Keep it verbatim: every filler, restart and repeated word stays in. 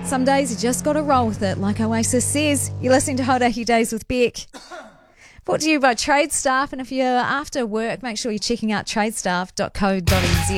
Some days you just got to roll with it, like Oasis says. You're listening to Hauraki Days with Beck. Brought to you by Trade Staff, and if you're after work, make sure you're checking out tradestaff dot co dot n z.